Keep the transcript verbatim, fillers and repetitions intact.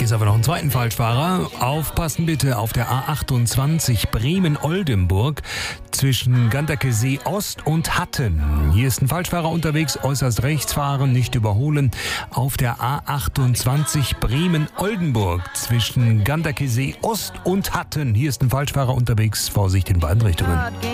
ist aber noch ein zweiten Falschfahrer. Aufpassen bitte auf der A achtundzwanzig Bremen-Oldenburg zwischen Ganderkesee Ost und Hatten. Hier ist ein Falschfahrer unterwegs, äußerst rechts fahren, nicht überholen. Auf der A achtundzwanzig Bremen-Oldenburg zwischen Ganderkesee Ost und Hatten. Hier ist ein Falschfahrer unterwegs, Vorsicht in beiden Richtungen.